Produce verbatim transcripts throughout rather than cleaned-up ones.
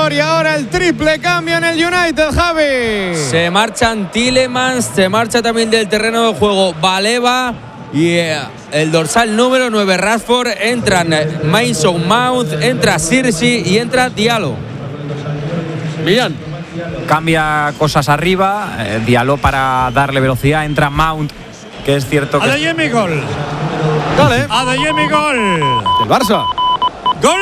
Y ahora el triple cambio en el United, Javi. Se marchan Tielemans, se marcha también del terreno de juego Baleba y eh, el dorsal número nueve, Rashford. Entran Mason Mount, entra Sirsi y entra Diallo. Millán. Cambia cosas arriba, eh, Diallo para darle velocidad, entra Mount, que es cierto que... Adeyemi, gol. Dale. Adeyemi, gol. El Barça. Gol.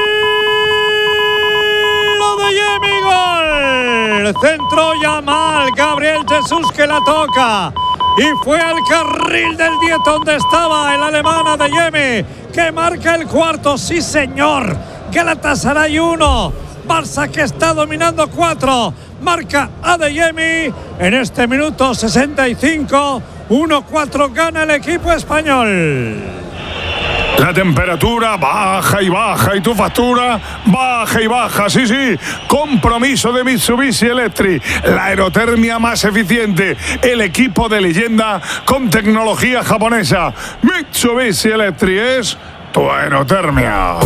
Adeyemi, gol. Centro Yamal, Gabriel Jesús que la toca. Y fue al carril del diez donde estaba el alemán Adeyemi, que marca el cuarto. Sí, señor. Galatasaray uno. Barça que está dominando cuatro. Marca Adeyemi en este minuto sesenta y cinco. uno cuatro gana el equipo español. La temperatura baja y baja y tu factura baja y baja. Sí, sí. Compromiso de Mitsubishi Electric. La aerotermia más eficiente. El equipo de leyenda con tecnología japonesa. Mitsubishi Electric es tu aerotermia.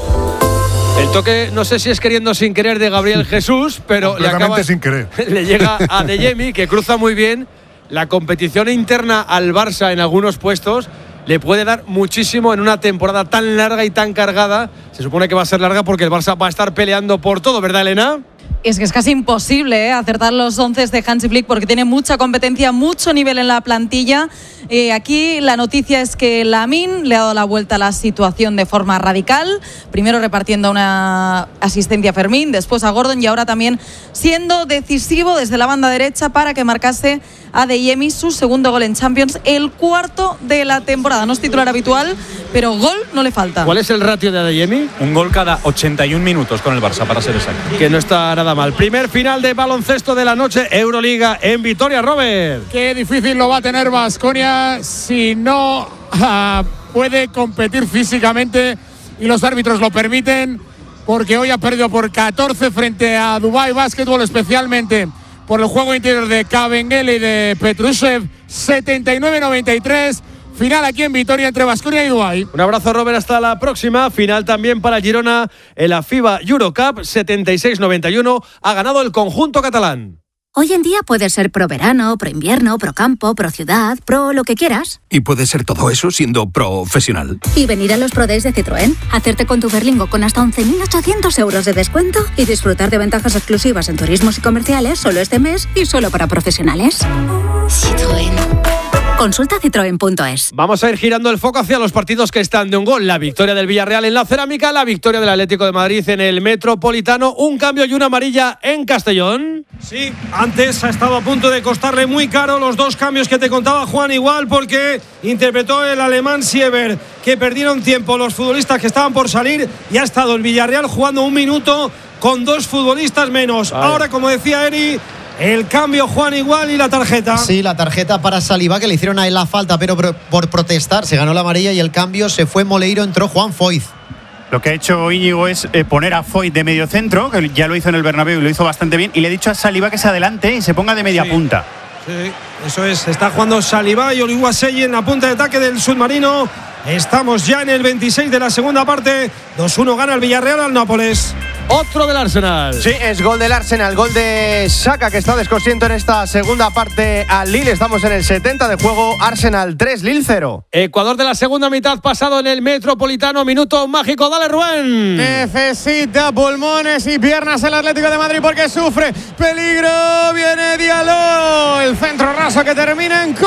El toque, no sé si es queriendo sin querer de Gabriel Jesús, pero le acaba, sin querer. Le llega a Adeyemi, que cruza muy bien. La competición interna al Barça en algunos puestos le puede dar muchísimo en una temporada tan larga y tan cargada. Se supone que va a ser larga porque el Barça va a estar peleando por todo, ¿verdad, Elena? Es que es casi imposible ¿eh? acertar los once de Hansi Flick porque tiene mucha competencia, mucho nivel en la plantilla. Eh, aquí la noticia es que Lamine le ha dado la vuelta a la situación de forma radical. Primero repartiendo una asistencia a Fermín, después a Gordon y ahora también siendo decisivo desde la banda derecha para que marcase Adeyemi su segundo gol en Champions, el cuarto de la temporada. No es titular habitual, pero gol no le falta. ¿Cuál es el ratio de Adeyemi? Un gol cada ochenta y un minutos con el Barça, para ser exacto. Que no está nada mal. Primer final de baloncesto de la noche, Euroliga en Vitoria, Robert. Qué difícil lo va a tener Baskonia si no uh, puede competir físicamente y los árbitros lo permiten, porque hoy ha perdido por catorce frente a Dubai Basketball, especialmente por el juego interior de Kabengele y de Petrusev. Setenta y nueve noventa y tres. Final aquí en Vitoria entre Baskonia y Dubái. Un abrazo, Robert, hasta la próxima. Final también para Girona en la FIBA Eurocup, setenta y seis noventa y uno. Ha ganado el conjunto catalán. Hoy en día puedes ser pro verano, pro invierno, pro campo, pro ciudad, pro lo que quieras. Y puedes ser todo eso siendo profesional. Y venir a los Pro Days de Citroën, hacerte con tu Berlingo con hasta once mil ochocientos euros de descuento y disfrutar de ventajas exclusivas en turismos y comerciales solo este mes y solo para profesionales. Citroën. Consulta citroen punto es. Vamos a ir girando el foco hacia los partidos que están de un gol. La victoria del Villarreal en la Cerámica, la victoria del Atlético de Madrid en el Metropolitano, un cambio y una amarilla en Castellón. Sí, antes ha estado a punto de costarle muy caro los dos cambios que te contaba Juan, igual porque interpretó el alemán Sieber, que perdieron tiempo los futbolistas que estaban por salir y ha estado el Villarreal jugando un minuto con dos futbolistas menos. Vale. Ahora, como decía Eri, el cambio, Juan, igual, y la tarjeta. Sí, la tarjeta para Saliba, que le hicieron a él la falta, pero por protestar se ganó la amarilla y el cambio se fue Moleiro, entró Juan Foyth. Lo que ha hecho Íñigo es eh, poner a Foyth de medio centro, que ya lo hizo en el Bernabéu y lo hizo bastante bien, y le ha dicho a Saliba que se adelante y se ponga de media sí. punta. Sí, eso es, está jugando Saliba y Oluwaseyi en la punta de ataque del submarino. Estamos ya en el veintiséis de la segunda parte. dos uno gana el Villarreal al Nápoles. Otro del Arsenal. Sí, es gol del Arsenal, gol de Xhaka, que está descosiendo en esta segunda parte al Lille. Estamos en el setenta de juego, Arsenal tres, Lille cero. Ecuador de la segunda mitad pasado en el Metropolitano, minuto mágico, dale Rubén. Necesita pulmones y piernas el Atlético de Madrid porque sufre peligro, viene Diallo, el centro raso que termina en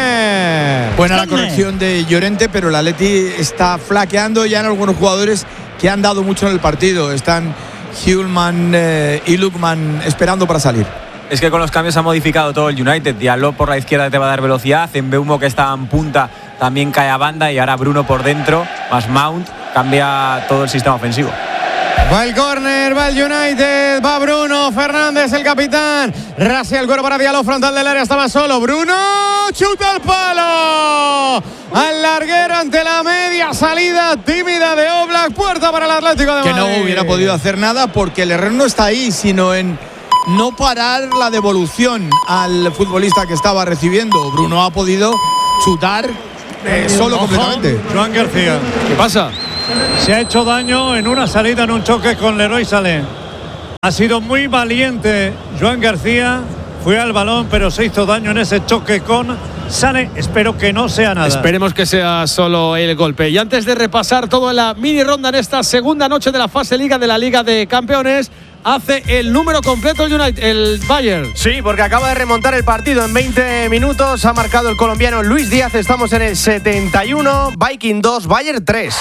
córner. Buena la corrección de Llorente, pero el Atleti está flaqueando ya en algunos jugadores que han dado mucho en el partido. Están Hjulman eh, y Lukman esperando para salir. Es que con los cambios ha modificado todo el United. Diallo por la izquierda te va a dar velocidad, Mbeumo, que estaba en punta, también cae a banda, y ahora Bruno por dentro, más Mount, cambia todo el sistema ofensivo. Va el córner, va el United, va Bruno Fernández, el capitán. Rasea el cuero para Diallo, frontal del área, estaba solo. Bruno, chuta al palo. Al larguero ante la media salida tímida de Oblak, puerta para el Atlético de Madrid. Que no hubiera podido hacer nada porque el error no está ahí, sino en no parar la devolución al futbolista que estaba recibiendo. Bruno ha podido chutar eh, solo Ojo, completamente. Joan García. ¿Qué pasa? Se ha hecho daño en una salida, en un choque con Leroy Sané. Ha sido muy valiente Joan García, fue al balón, pero se hizo daño en ese choque con Sané. Espero que no sea nada. Esperemos que sea solo el golpe. Y antes de repasar toda la mini ronda en esta segunda noche de la fase Liga de la Liga de Campeones, hace el número completo el United, el Bayern. Sí, porque acaba de remontar el partido en veinte minutos. Ha marcado el colombiano Luis Díaz. Estamos en el setenta y uno. Viking dos, Bayern tres.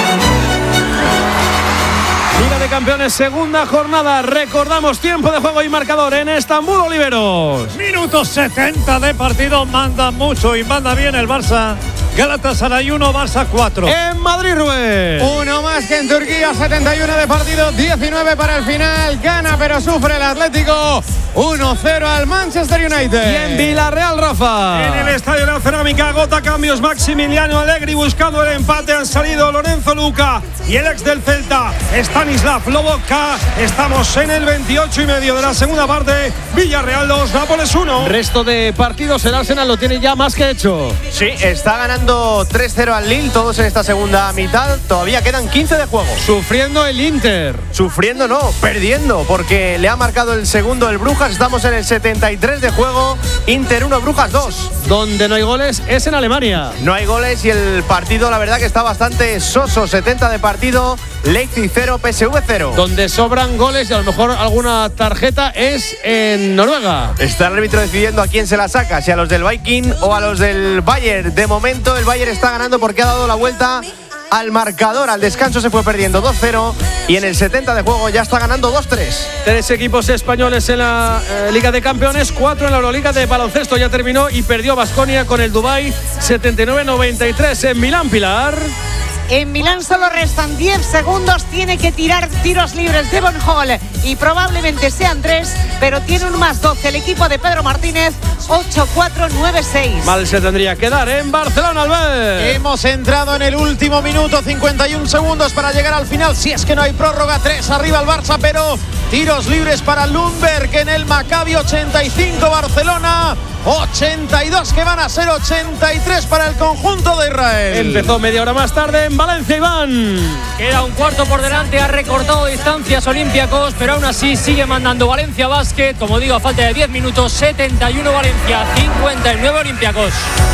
Liga de Campeones, segunda jornada. Recordamos tiempo de juego y marcador en Estambul, Oliveros. Minuto setenta de partido. Manda mucho y manda bien el Barça. Galatasaray uno, Barça cuatro. En Madrid, Rubén. Uno más que en Turquía, setenta y uno de partido, diecinueve para el final. Gana pero sufre el Atlético. uno cero al Manchester United. Y en Villarreal, Rafa. En el Estadio de la Cerámica, agota cambios Maximiliano Allegri buscando el empate. Han salido Lorenzo Luca y el ex del Celta, Stanislav Lobotka. Estamos en el veintiocho y medio de la segunda parte. Villarreal dos, Nápoles uno. Resto de partidos, el Arsenal lo tiene ya más que hecho. Sí, está ganando tres cero al Lille, todos en esta segunda mitad. Todavía quedan quince de juego. Sufriendo el Inter. Sufriendo no, perdiendo, porque le ha marcado el segundo el Brujas. Estamos en el setenta y tres de juego. Inter uno, Brujas dos. Donde no hay goles es en Alemania. No hay goles y el partido, la verdad que está bastante soso. setenta de partido, Leipzig cero, P S V cero. Donde sobran goles y a lo mejor alguna tarjeta es en Noruega. Está el árbitro decidiendo a quién se la saca, si a los del Viking o a los del Bayern. De momento el Bayern está ganando porque ha dado la vuelta al marcador. Al descanso se fue perdiendo dos cero y en el setenta de juego ya está ganando dos tres. Tres equipos españoles en la eh, Liga de Campeones, cuatro en la Euroliga de baloncesto. Ya terminó y perdió Baskonia con el Dubái setenta y nueve noventa y tres. En Milán, Pilar. En Milán solo restan diez segundos, tiene que tirar tiros libres Devon Hall y probablemente sean tres, pero tiene un más doce el equipo de Pedro Martínez, ocho cuatro nueve seis. Mal se tendría que dar en Barcelona, Albert. Hemos entrado en el último minuto, cincuenta y un segundos para llegar al final, si es que no hay prórroga. Tres arriba el Barça, pero tiros libres para Lundberg en el Maccabi. Ochenta y cinco Barcelona, ochenta y dos que van a ser ochenta y tres para el conjunto de Israel. Empezó media hora más tarde en Valencia, Iván. Queda un cuarto por delante, ha recortado distancias Olympiacos, pero aún así sigue mandando Valencia Basket. Como digo, a falta de diez minutos, setenta y uno Valencia, cincuenta y nueve Olympiacos.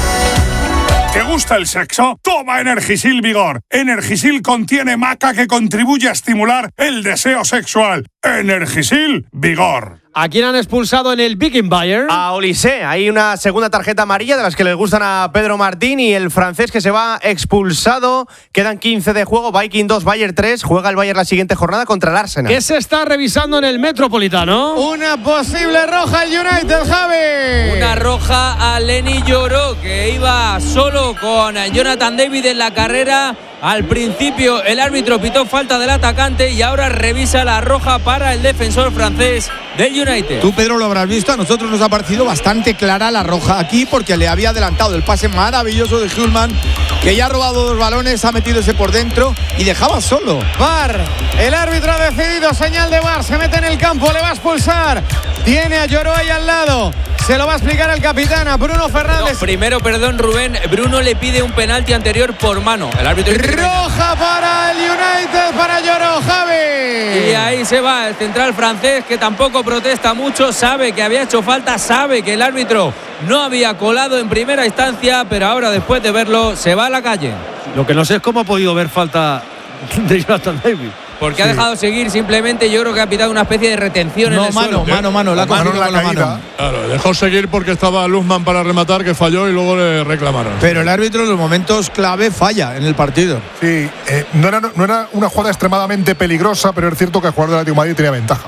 ¿Te gusta el sexo? Toma Energisil Vigor. Energisil contiene maca que contribuye a estimular el deseo sexual. Energisil Vigor. ¿A quién han expulsado en el Viking Bayern? A Olysée. Hay una segunda tarjeta amarilla de las que les gustan a Pedro Martín y el francés que se va expulsado. Quedan quince de juego. Viking dos, Bayern tres. Juega el Bayern la siguiente jornada contra el Arsenal. ¿Qué se está revisando en el Metropolitano? Una posible roja al United, Javi. Una roja a Lenny Lloró, que iba solo con Jonathan David en la carrera. Al principio el árbitro pitó falta del atacante y ahora revisa la roja para el defensor francés del United. Tú, Pedro, lo habrás visto. A nosotros nos ha parecido bastante clara la roja aquí porque le había adelantado el pase maravilloso de Hulman, que ya ha robado dos balones, ha metido ese por dentro y dejaba solo. V A R, el árbitro ha decidido, señal de V A R, se mete en el campo, le va a expulsar. Tiene a Lloró ahí al lado. Se lo va a explicar al capitán, a Bruno Fernández. No, primero, perdón, Rubén. Bruno le pide un penalti anterior por mano. El árbitro dice roja para el United, para Lloró, Javi. Y ahí se va el central francés, que tampoco protesta mucho. Sabe que había hecho falta, sabe que el árbitro no había colado en primera instancia, pero ahora, después de verlo, se va a la calle. Lo que no sé es cómo ha podido ver falta de Jonathan David. Porque sí. ha dejado seguir, simplemente yo creo que ha pitado una especie de retención no, en el mano, suelo. mano, mano, la ha cogido con la mano. Claro, dejó seguir porque estaba Luzman para rematar, que falló y luego le reclamaron. Pero el árbitro en los momentos clave falla en el partido. Sí, eh, no, era, no era una jugada extremadamente peligrosa, pero es cierto que el jugador del Atlético de Madrid tenía ventaja.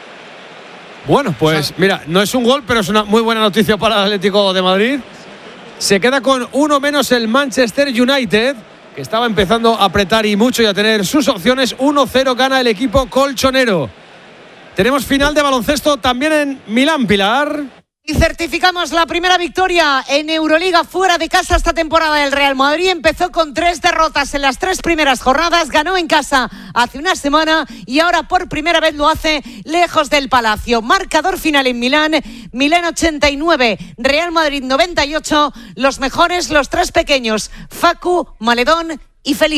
Bueno, pues mira, no es un gol, pero es una muy buena noticia para el Atlético de Madrid. Se queda con uno menos el Manchester United, que estaba empezando a apretar y mucho y a tener sus opciones. uno cero gana el equipo colchonero. Tenemos final de baloncesto también en Milán, Pilar. Y certificamos la primera victoria en Euroliga fuera de casa esta temporada. El Real Madrid empezó con tres derrotas en las tres primeras jornadas, ganó en casa hace una semana y ahora por primera vez lo hace lejos del Palacio. Marcador final en Milán, Milán ochenta y nueve, Real Madrid noventa y ocho, los mejores los tres pequeños, Facu, Maledón y Feliz.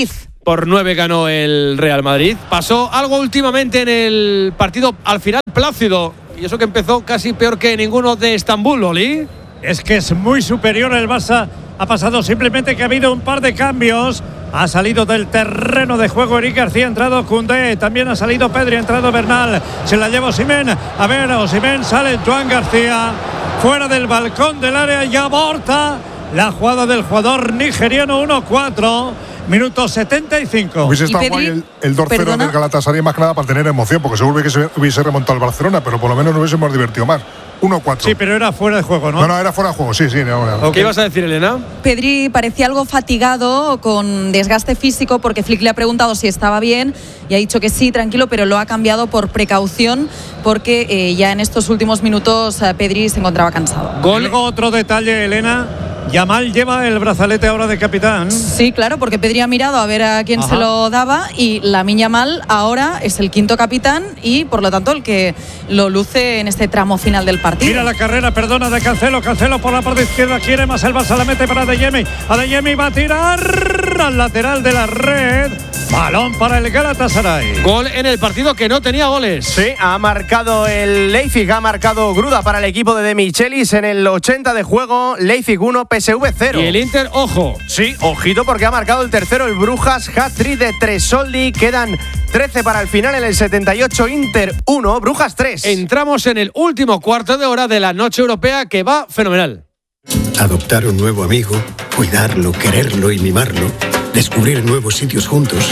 Por nueve ganó el Real Madrid. Pasó algo últimamente en el partido al final plácido. Y eso que empezó casi peor que ninguno de Estambul, Oli. Es que es muy superior el Barça. Ha pasado simplemente que ha habido un par de cambios. Ha salido del terreno de juego Eric García, ha entrado Koundé, también ha salido Pedri, ha entrado Bernal, se la lleva Osimhen. A ver, Osimhen sale Joan García, fuera del balcón del área y aborta la jugada del jugador nigeriano. Uno cuatro, minuto setenta y cinco. Hubiese estado guay el, el dos cero del Galatasaray, más que nada para tener emoción, porque seguro que se hubiese remontado el Barcelona, pero por lo menos nos hubiésemos divertido más. uno cuatro. Sí, pero era fuera de juego, ¿no? No, no, era fuera de juego, sí, sí. No, no. ¿Qué ibas a decir, Elena? Pedri parecía algo fatigado, con desgaste físico, porque Flick le ha preguntado si estaba bien y ha dicho que sí, tranquilo, pero lo ha cambiado por precaución, porque eh, ya en estos últimos minutos eh, Pedri se encontraba cansado. Gol. Luego otro detalle, Elena. Yamal lleva el brazalete ahora de capitán. Sí, claro, porque Pedri ha mirado a ver a quién Ajá. se lo daba y Lamine Yamal ahora es el quinto capitán y por lo tanto el que lo luce en este tramo final del partido. Mira la carrera, perdona, de Cancelo. Cancelo por la parte izquierda, quiere más el Barça, la mete para Adeyemi. Adeyemi va a tirar al lateral de la red. Balón para el Galatasaray. Gol en el partido que no tenía goles. Sí, ha marcado el Leipzig, ha marcado Gruda para el equipo de De Michelis en el ochenta de juego. Leipzig uno, P S V cero. Y el Inter, ojo. Sí, ojito porque ha marcado el tercero el Brujas, hat-trick de Tresoldi. Quedan trece para el final en el setenta y ocho, Inter uno, Brujas tres. Entramos en el último cuarto de hora de la noche europea que va fenomenal. Adoptar un nuevo amigo, cuidarlo, quererlo y mimarlo. Descubrir nuevos sitios juntos.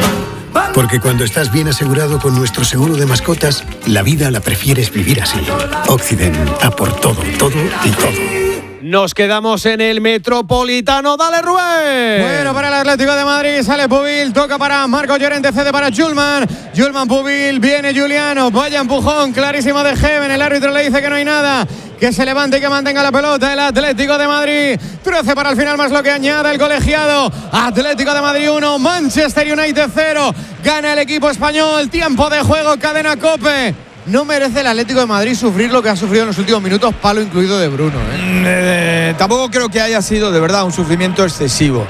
Porque cuando estás bien asegurado con nuestro seguro de mascotas, la vida la prefieres vivir así. Occident, a por todo, todo y todo. Nos quedamos en el Metropolitano. ¡Dale, Rubén! Bueno, para el Atlético de Madrid sale Pubil, toca para Marco Llorente, cede para Julman. Julman, Pubil, viene Juliano, vaya empujón, clarísimo de Heaven. El árbitro le dice que no hay nada, que se levante y que mantenga la pelota el Atlético de Madrid. trece para el final, más lo que añade el colegiado. Atlético de Madrid uno, Manchester United cero. Gana el equipo español. Tiempo de juego, cadena COPE. No merece el Atlético de Madrid sufrir lo que ha sufrido en los últimos minutos, palo incluido de Bruno. ¿eh? Eh, tampoco creo que haya sido de verdad un sufrimiento excesivo.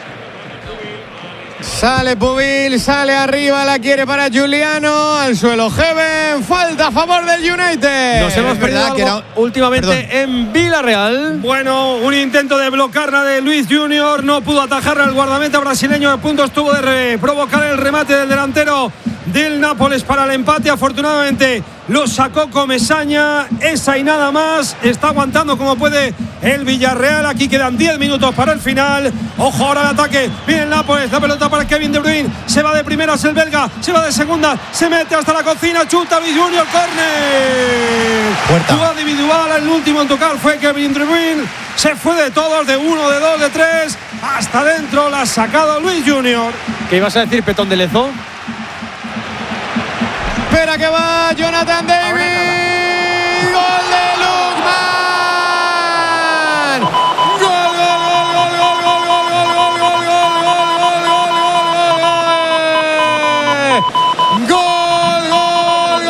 Sale Pubil, sale arriba, la quiere para Juliano, al suelo Heaven, falta a favor del United. Nos hemos perdido algo que era... últimamente Perdón. en Villarreal. Bueno, un intento de blocarla de Luis Junior, no pudo atajarla el guardameta brasileño, a punto estuvo de provocar el remate del delantero del Nápoles para el empate. Afortunadamente lo sacó Comesaña, esa y nada más. Está aguantando como puede el Villarreal. Aquí quedan diez minutos para el final. Ojo ahora el ataque, viene el Nápoles, la pelota para Kevin De Bruyne, se va de primeras el belga, se va de segunda, se mete hasta la cocina, chuta Luis Junior, córner. Jugada individual, el último en tocar fue Kevin De Bruyne. Se fue de todos, de uno, de dos, de tres, hasta dentro la ha sacado Luis Junior. ¿Qué ibas a decir, Petón de Lezo? Espera que va Jonathan David. Gol de Lookman. Gol, gol, gol, gol, gol, gol, gol, gol, gol, gol, gol, gol, gol,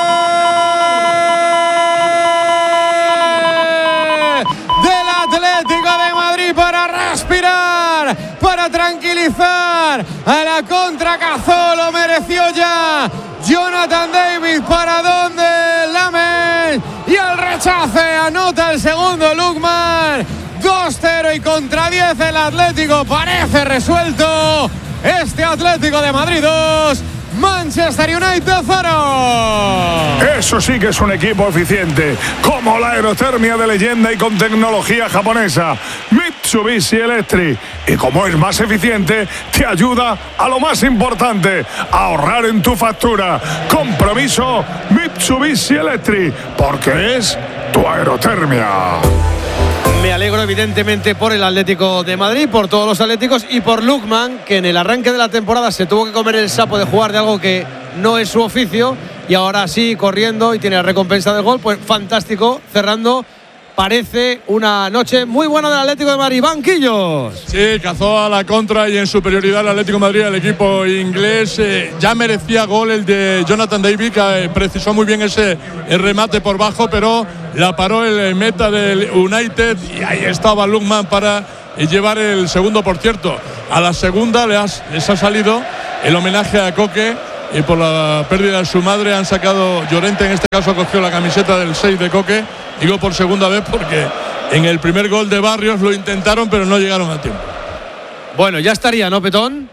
gol del Atlético de Madrid para respirar, para tranquilizar a la contra. Cazó, lo mereció ya. Jonathan David, ¿para dónde? Lamen y el rechace, anota el segundo Lookman. dos cero y contra diez el Atlético, parece resuelto. Este Atlético de Madrid dos, Manchester United cero. Eso sí que es un equipo eficiente, como la aerotermia de leyenda y con tecnología japonesa, Mitsubishi Electric. Y como es más eficiente, te ayuda a lo más importante, a ahorrar en tu factura. Compromiso Mitsubishi Electric, porque es tu aerotermia. Me alegro evidentemente por el Atlético de Madrid, por todos los atléticos y por Lookman, que en el arranque de la temporada se tuvo que comer el sapo de jugar de algo que no es su oficio y ahora sí, corriendo y tiene la recompensa del gol. Pues fantástico, cerrando. Parece una noche muy buena del Atlético de Madrid. Banquillos. Sí, cazó a la contra y en superioridad el Atlético de Madrid, el equipo inglés. Eh, ya merecía gol el de Jonathan David, que eh, precisó muy bien ese el remate por bajo, pero la paró el meta del United y ahí estaba Lookman para llevar el segundo, por cierto. a la segunda le has, les ha salido el homenaje a Coque y por la pérdida de su madre han sacado, Llorente en este caso cogió la camiseta del seis de Coque, digo por segunda vez porque en el primer gol de Barrios lo intentaron pero no llegaron a tiempo. Bueno, ya estaría, ¿no, Petón?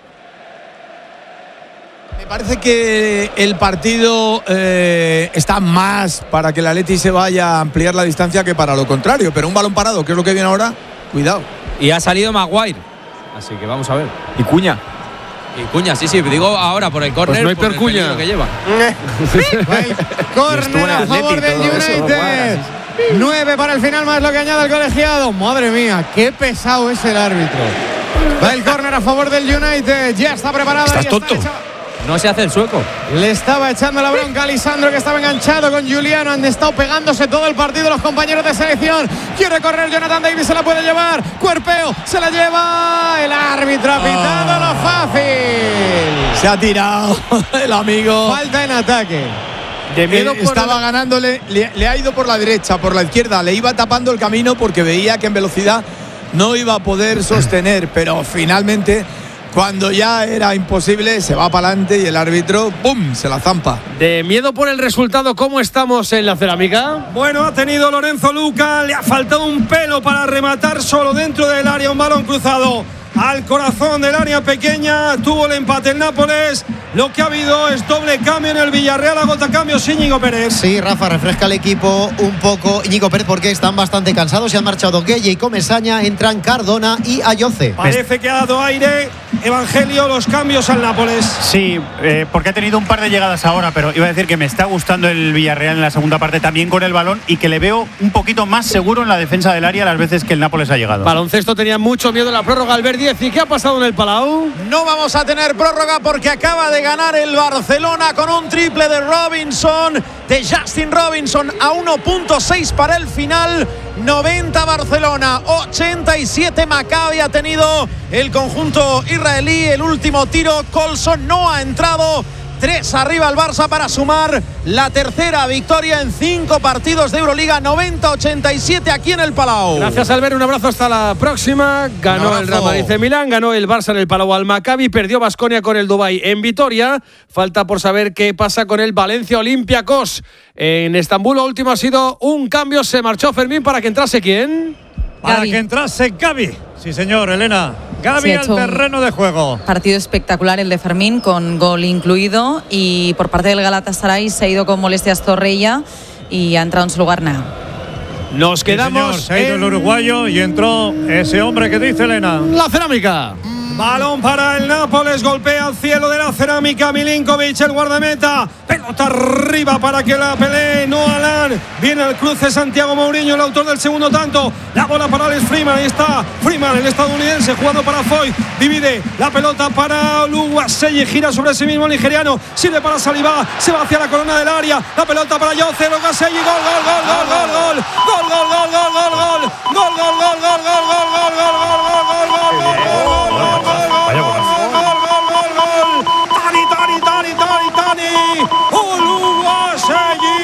Me parece que el partido eh, está más para que el Atleti se vaya a ampliar la distancia que para lo contrario, pero un balón parado, que es lo que viene ahora, cuidado. Y ha salido Maguire, así que vamos a ver. Y Cuña. Y Cuña, sí, sí, digo ahora por el córner, pues no hay por el Percuña peligro que lleva. Córner a favor del United. nueve para el final, más lo que añade el colegiado. Madre mía, qué pesado es el árbitro. Va el córner a favor del United. Ya está preparado. ¿Estás tonto? No se hace el sueco. Le estaba echando la bronca a Lisandro, que estaba enganchado con Juliano. Han estado pegándose todo el partido los compañeros de selección. Quiere correr Jonathan Davis, se la puede llevar. Cuerpeo, se la lleva. El árbitro ha pitado oh. lo fácil. Se ha tirado el amigo. Falta en ataque. De miedo eh, estaba el... ganándole, le, le ha ido por la derecha, por la izquierda. Le iba tapando el camino porque veía que en velocidad no iba a poder sostener. Pero finalmente, cuando ya era imposible, se va para adelante y el árbitro, ¡pum!, se la zampa. De miedo por el resultado, ¿cómo estamos en la cerámica? Bueno, ha tenido Lorenzo Luca, le ha faltado un pelo para rematar solo dentro del área, un balón cruzado al corazón del área pequeña. Tuvo el empate el Nápoles. Lo que ha habido es doble cambio en el Villarreal. Agota cambios Íñigo Pérez. Sí, Rafa, refresca el equipo un poco Íñigo Pérez porque están bastante cansados. Se han marchado Gueye y Comesaña. Entran Cardona y Ayoce. Parece que ha dado aire Evangelio los cambios al Nápoles. Sí, eh, porque ha tenido un par de llegadas ahora, pero iba a decir que me está gustando el Villarreal en la segunda parte también con el balón y que le veo un poquito más seguro en la defensa del área las veces que el Nápoles ha llegado. Baloncesto tenía mucho miedo en la prórroga. Albert diez. ¿Y qué ha pasado en el Palau? No vamos a tener prórroga porque acaba de ganar el Barcelona con un triple de Robinson, de Justin Robinson, a uno punto seis para el final. noventa Barcelona, ochenta y siete Maccabi ha tenido el conjunto israelí. El último tiro, Colson no ha entrado. Tres arriba el Barça para sumar la tercera victoria en cinco partidos de Euroliga. Noventa ochenta y siete aquí en el Palau. Gracias, Albert, un abrazo, hasta la próxima. Ganó el Real Madrid en Milán, ganó el Barça en el Palau al Maccabi, perdió Baskonia con el Dubái en Vitoria. Falta por saber qué pasa con el Valencia Olympiacos en Estambul. Lo último ha sido un cambio, se marchó Fermín para que entrase ¿quién? Para Gavi. que entrase Gavi. Sí, señor, Elena. Gavi al terreno de juego. Partido espectacular el de Fermín, con gol incluido. Y por parte del Galatasaray se ha ido con molestias Zorrilla y ha entrado en su lugar nada. Nos quedamos. Sí, señor, se ha ido en... el uruguayo y entró ese hombre que dice Elena. La cerámica. Balón para el Nápoles, golpea al cielo de la cerámica Milinkovic, el guardameta. Pelota arriba para que la pelee Noah Lang. Viene el cruce Santiago Mourinho, el autor del segundo tanto. La bola para Alex Freeman, ahí está Freeman, el estadounidense, jugando para Foy. Divide la pelota para Oluwaseyi, gira sobre sí mismo el nigeriano. Sirve para Saliba, se va hacia la corona del área. La pelota para Yoce, Oluwaseyi, gol, gol, gol, gol, gol, gol. Gol, gol, gol, gol, gol, gol. Gol, gol, gol, gol, gol, gol, gol, gol, gol, gol, gol, gol. Vaya golazo. Gol, gol, gol, gol. Tani, Tani, Tani, Tani, Tani. Oluwaseyi.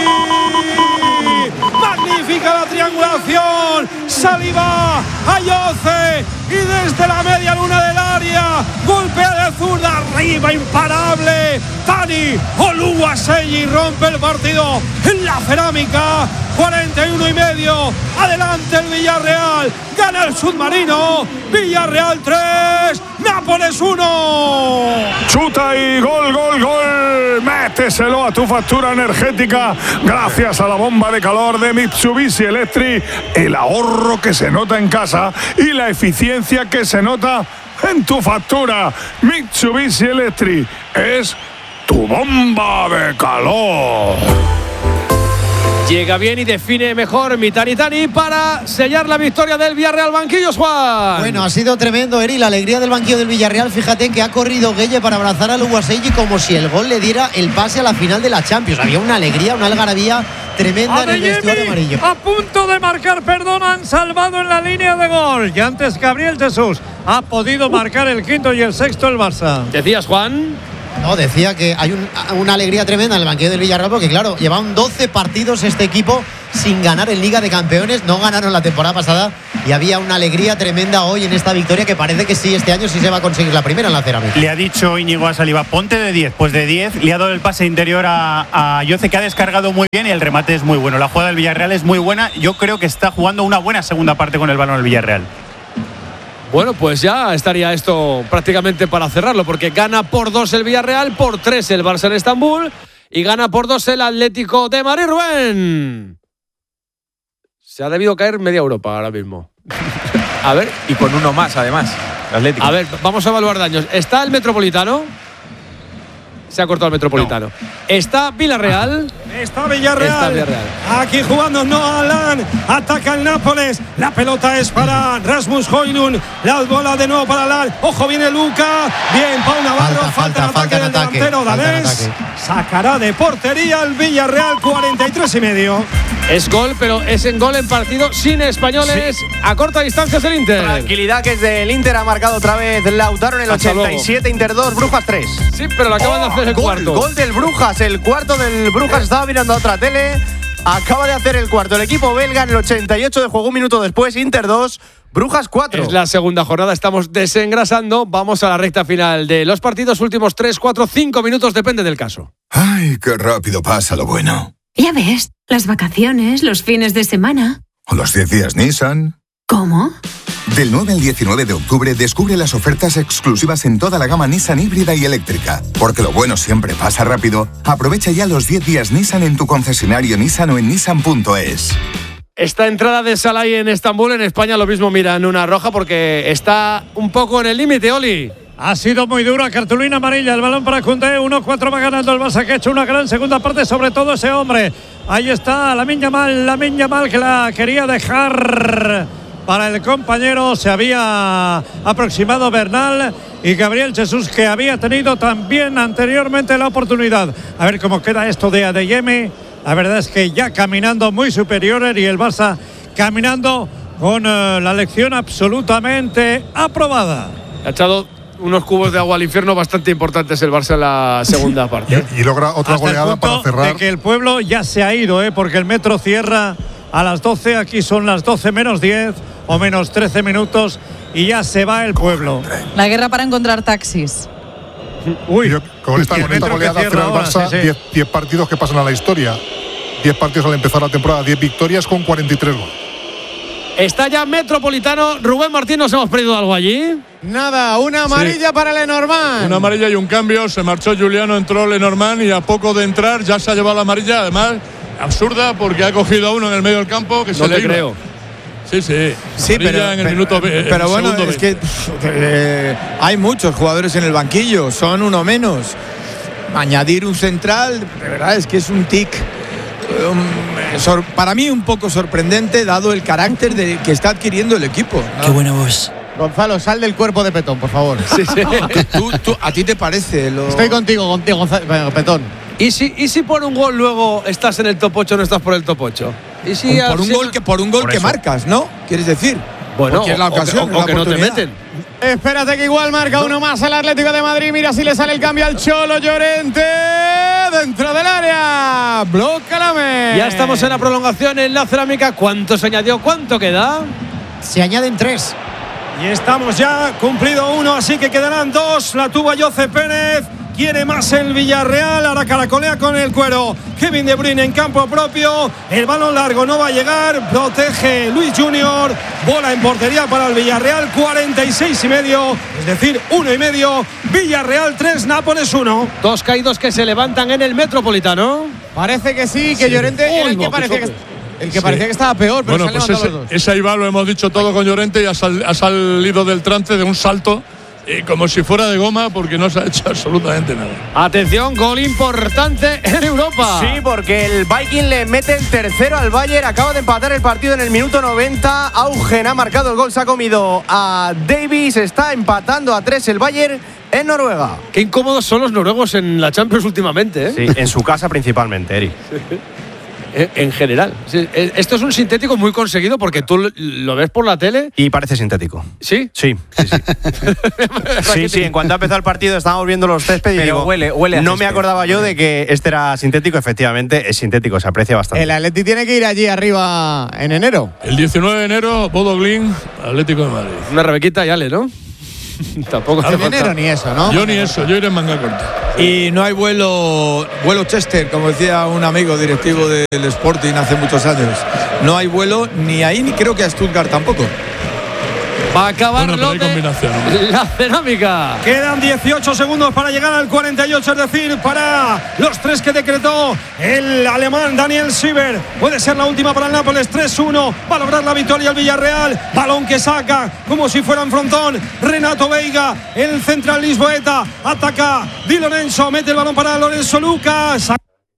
Magnífica la triangulación. Saliba, Ayoce. Y desde la media luna del área, golpea de zurda arriba, imparable. Tani Oluwaseyi rompe el partido en la cerámica. cuarenta y uno y medio. Adelante el Villarreal. Gana el submarino. Villarreal tres, Nápoles uno. Chuta y gol, gol, gol. Méteselo a tu factura energética gracias a la bomba de calor de Mitsubishi Electric. El ahorro que se nota en casa y la eficiencia que se nota en tu factura. Mitsubishi Electric es tu bomba de calor. Llega bien y define mejor Mkhitaryan para sellar la victoria del Villarreal. Banquillos, Juan. Bueno, ha sido tremendo, Eri, la alegría del banquillo del Villarreal. Fíjate que ha corrido Gueye para abrazar a Oluwaseyi como si el gol le diera el pase a la final de la Champions. Había una alegría, una algarabía tremenda en el vestuario amarillo. A punto de marcar, perdón, han salvado en la línea de gol. Y antes Gabriel Jesús ha podido marcar el quinto y el sexto el Barça. ¿Decías, Juan? No, decía que hay un, una alegría tremenda en el banquillo del Villarreal porque, claro, llevan doce partidos este equipo sin ganar en Liga de Campeones. No ganaron la temporada pasada y había una alegría tremenda hoy en esta victoria que parece que sí, este año sí se va a conseguir la primera en la cerámica. Le ha dicho Íñigo a Saliba, ponte de diez. Pues de diez, le ha dado el pase interior a, a Yoce, que ha descargado muy bien y el remate es muy bueno. La jugada del Villarreal es muy buena. Yo creo que está jugando una buena segunda parte con el balón el Villarreal. Bueno, pues ya estaría esto prácticamente para cerrarlo, porque gana por dos el Villarreal, por tres el Barça en Estambul y gana por dos el Atlético de Madrid. Rubén. Se ha debido caer media Europa ahora mismo. A ver. Y con uno más, además. El Atlético. A ver, vamos a evaluar daños. ¿Está el Metropolitano? Se ha cortado el Metropolitano. No. ¿Está Villarreal? Está Villarreal. Está Villarreal. Aquí jugando Noah Lang. Ataca el Nápoles. La pelota es para Rasmus Højlund. La bola de nuevo para Lang. Ojo, viene Luka. Bien, Pau Navarro. Falta, falta, falta, falta falta del ataque, delantero danés. Sacará de portería el Villarreal. cuarenta y tres y medio. Es gol, pero es en gol en partido sin españoles. Sí. A corta distancia es el Inter. Tranquilidad, que es del Inter. Ha marcado otra vez Lautaro en el Hasta ochenta y siete. Luego. Inter dos, Brujas tres. Sí, pero lo acaban oh, de hacer el gol, cuarto. Gol del Brujas. El cuarto del Brujas. Estaba mirando a otra tele. Acaba de hacer el cuarto. El equipo belga en el ochenta y ocho de juego. Un minuto después. Inter dos, Brujas cuatro. Es la segunda jornada. Estamos desengrasando. Vamos a la recta final de los partidos. Últimos tres, cuatro, cinco minutos. Depende del caso. Ay, qué rápido pasa lo bueno. Ya ves, las vacaciones, los fines de semana. O los diez días Nissan. ¿Cómo? Del nueve al diecinueve de octubre descubre las ofertas exclusivas en toda la gama Nissan híbrida y eléctrica. Porque lo bueno siempre pasa rápido. Aprovecha ya los diez días Nissan en tu concesionario Nissan o en nissan punto es. Esta entrada de Salai en Estambul, en España, lo mismo miran una roja porque está un poco en el límite, Oli. Ha sido muy dura, cartulina amarilla, el balón para Koundé, uno cuatro va ganando el Barça, que ha hecho una gran segunda parte, sobre todo ese hombre. Ahí está Lamine Yamal, Lamine Yamal, que la quería dejar para el compañero, se había aproximado Bernal y Gabriel Jesús, que había tenido también anteriormente la oportunidad. A ver cómo queda esto de Adeyemi. La verdad es que ya caminando muy superiores y el Barça caminando con uh, la lección absolutamente aprobada. Ha echado unos cubos de agua al infierno bastante importantes el Barça en la segunda parte. Y, y logra otra Hasta goleada el punto para cerrar. De que el pueblo ya se ha ido, ¿eh? Porque el metro cierra a las doce, aquí son las doce menos diez o menos trece minutos y ya se va el pueblo. La guerra para encontrar taxis. Uy, yo, con esta, con esta goleada cierra el Barça, diez sí, sí. partidos que pasan a la historia. diez partidos al empezar la temporada, diez victorias con cuarenta y tres goles. Está ya Metropolitano. Rubén Martín, ¿nos hemos perdido algo allí? Nada, una amarilla sí. para Lenormand. Una amarilla y un cambio. Se marchó Juliano, entró Lenormand y a poco de entrar ya se ha llevado la amarilla. Además, absurda porque ha cogido a uno en el medio del campo que no se le creo. Iba. Sí, sí. Sí, pero, en el pero, minuto, pero el bueno, es que eh, hay muchos jugadores en el banquillo, son uno menos. Añadir un central, de verdad es que es un tic. Um, sor, para mí un poco sorprendente dado el carácter de, que está adquiriendo el equipo, ¿no? Qué buena voz. Gonzalo, sal del cuerpo de Petón, por favor. Sí, sí. ¿Tú, tú, ¿A ti te parece? Lo... Estoy contigo, contigo, Gonzalo, Petón. ¿Y si, ¿Y si por un gol luego estás en el top ocho, no estás por el top ocho? ¿Y si por, por un gol que por un gol por que marcas, ¿no? ¿Quieres decir? Bueno, es la ocasión, o, o, o que no te meten. Espérate que igual marca uno más al Atlético de Madrid. Mira si le sale el cambio al Cholo Llorente. Dentro del área. Blócalame. Ya estamos en la prolongación en la cerámica. ¿Cuánto se añadió? ¿Cuánto queda? Se añaden tres. Y estamos ya cumplido uno, así que quedarán dos. La tuvo Jose Pérez. Quiere más el Villarreal, ahora caracolea con el cuero. Kevin De Bruyne en campo propio. El balón largo no va a llegar. Protege Luis Junior. Bola en portería para el Villarreal. cuarenta y seis y medio. Es decir, uno y medio. Villarreal tres, Nápoles uno. Dos caídos que se levantan en el Metropolitano. Parece que sí, que sí. Llorente era el que parecía que, el que, sí. parecía que estaba peor, pero bueno, se han pues ese, los dos. ese ahí va, lo hemos dicho todo con Llorente y ha, sal, ha salido del trance de un salto. Y como si fuera de goma porque no se ha hecho absolutamente nada. Atención, gol importante en Europa. Sí, porque el Viking le mete el tercero al Bayern. Acaba de empatar el partido en el minuto noventa. Augen ha marcado el gol, se ha comido a Davis. Está empatando a tres el Bayern en Noruega. Qué incómodos son los noruegos en la Champions últimamente, ¿eh? Sí, en su casa principalmente, Eric. en general. Esto es un sintético muy conseguido porque tú lo ves por la tele. Y parece sintético. ¿Sí? Sí, sí, sí. sí, sí, en cuanto ha empezado el partido estábamos viendo los césped y Pero digo, huele, huele a no césped. me acordaba yo de que este era sintético. Efectivamente, es sintético, se aprecia bastante. El Atleti tiene que ir allí arriba en enero. El diecinueve de enero, Bodo Glimt, Atlético de Madrid. Una rebequita y ale, ¿no? Tampoco hace En enero falta. ni eso, ¿no? Yo ni eso, yo iré en manga corta. Y no hay vuelo, vuelo Chester, como decía un amigo directivo del Sporting hace muchos años. No hay vuelo ni ahí, ni creo que a Stuttgart tampoco. Va a acabar Bueno, pero lo hay de combinación. la cerámica. Quedan dieciocho segundos para llegar al cuarenta y ocho, es decir, para los tres que decretó el alemán Daniel Sieber. Puede ser la última para el Nápoles, tres uno. Va a lograr la victoria el Villarreal. Balón que saca como si fuera un frontón. Renato Veiga, el central lisboeta. Ataca Di Lorenzo, mete el balón para Lorenzo Lucas.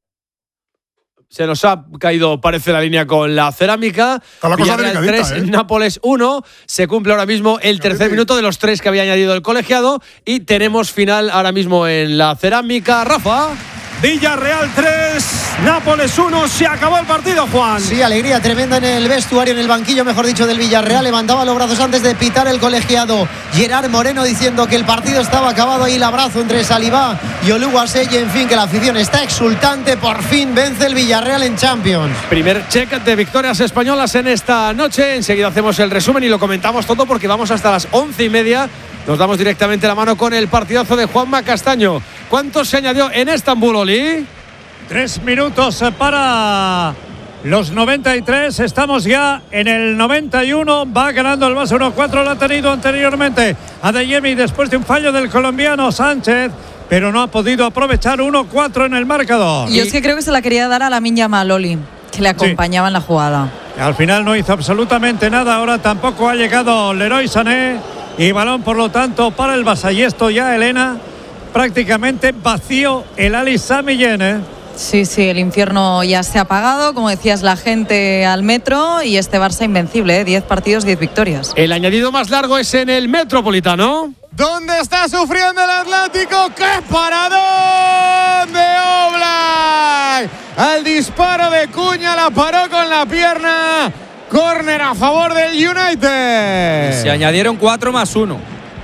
Se nos ha caído, parece, la línea con la cerámica. Está la cosa Villarreal delicadita, tres, ¿eh? Nápoles uno. Se cumple ahora mismo el tercer minuto de los tres que había añadido el colegiado. Y tenemos final ahora mismo en la cerámica. Rafa. Villarreal tres, Nápoles uno. Se acabó el partido, Juan. Sí, alegría tremenda en el vestuario, en el banquillo, mejor dicho, del Villarreal. Levantaba los brazos antes de pitar el colegiado Gerard Moreno, diciendo que el partido estaba acabado. Ahí el abrazo entre Salivá y Oluwaseye. En fin, que la afición está exultante. Por fin vence el Villarreal en Champions. Primer check de victorias españolas en esta noche. Enseguida hacemos el resumen y lo comentamos todo porque vamos hasta las once y media. Nos damos directamente la mano con el partidazo de Juanma Castaño. ¿Cuánto se añadió en Estambul, Oli? Tres minutos para los noventa y tres. Estamos ya en el noventa y uno. Va ganando el Barça uno cuatro. Lo ha tenido anteriormente Adeyemi después de un fallo del colombiano Sánchez, pero no ha podido aprovechar. Uno cuatro en el marcador. Yo es que creo que se la quería dar a Lamine Yamal, Loli, que le acompañaba sí. en la jugada. Al final no hizo absolutamente nada. Ahora tampoco ha llegado Leroy Sané. Y balón, por lo tanto, para el Barça. Y esto ya, Elena, prácticamente vacío el Ali Sami Yen, ¿eh? Sí, sí, el infierno ya se ha apagado. Como decías, la gente al metro. Y este Barça invencible, ¿eh? diez partidos, diez victorias. El añadido más largo es en el Metropolitano. ¿Dónde está sufriendo el Atlántico? ¡Qué paradón de Oblak! Al disparo de Cuña, la paró con la pierna. Córner a favor del United. Se añadieron cuatro más uno.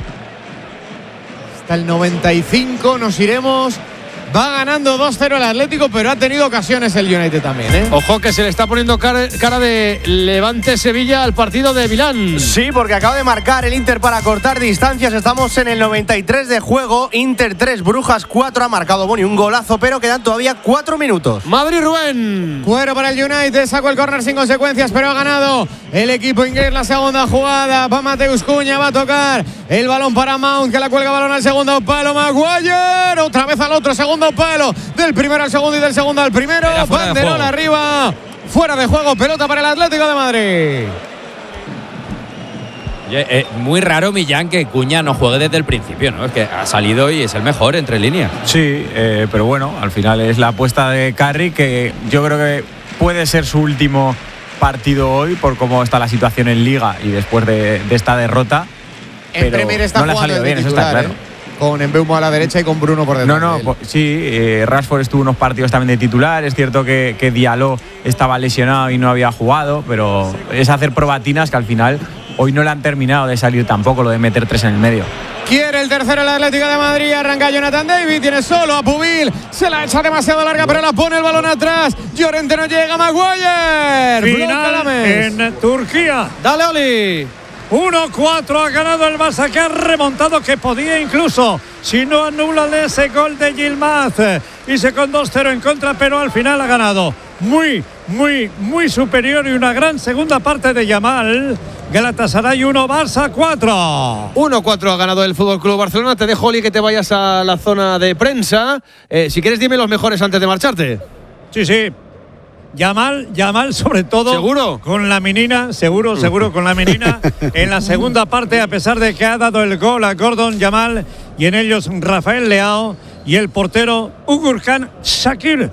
Hasta el noventa y cinco nos iremos. Va ganando dos cero el Atlético, pero ha tenido ocasiones el United también, ¿eh? Ojo que se le está poniendo cara, cara de Levante Sevilla al partido de Milán. Sí, porque acaba de marcar el Inter para cortar distancias. Estamos en el noventa y tres de juego. Inter tres, Brujas cuatro. Ha marcado Boni un golazo, pero quedan todavía cuatro minutos. Madrid, Rubén. Cuero para el United. Sacó el córner sin consecuencias, pero ha ganado el equipo inglés. La segunda jugada. Va Mateus Cuña, va a tocar el balón para Mount, que la cuelga balón al segundo palo. Maguire. Otra vez al otro segundo palo, del primero al segundo y del segundo al primero. Banderón arriba, fuera de juego, pelota para el Atlético de Madrid. Oye, eh, muy raro, Millán, que Cuña no juegue desde el principio, ¿no? Es que ha salido y es el mejor entre líneas. Sí, eh, pero bueno, al final es la apuesta de Carrick, que yo creo que puede ser su último partido hoy por cómo está la situación en Liga y después de, de esta derrota. En Premier está no le ha jugando salido bien, eso está claro. ¿eh? Con Mbeumo a la derecha y con Bruno por detrás. No, no, de sí, eh, Rashford estuvo unos partidos también de titular. Es cierto que, que Diallo estaba lesionado y no había jugado, pero es hacer probatinas que al final hoy no le han terminado de salir tampoco, lo de meter tres en el medio. Quiere el tercero el Atlético de Madrid. Arranca Jonathan David. Tiene solo a Pubil. Se la echa demasiado larga, pero la pone el balón atrás. Llorente no llega. Maguire. Final en Turquía. Dale, Oli. uno cuatro ha ganado el Barça, que ha remontado, que podía incluso, si no anulan ese gol de Yilmaz, y se con dos cero en contra, pero al final ha ganado. Muy, muy, muy superior, y una gran segunda parte de Yamal. Galatasaray uno, Barça cuatro. uno cuatro ha ganado el Fútbol Club Barcelona. Te dejo, Oli, que te vayas a la zona de prensa. Eh, si quieres, dime los mejores antes de marcharte. Sí, sí. Yamal, Yamal sobre todo. ¿Seguro? Con la menina, seguro, seguro con la menina. En la segunda parte, a pesar de que ha dado el gol a Gordon Yamal, y en ellos Rafael Leao y el portero Ugurkan Shakir.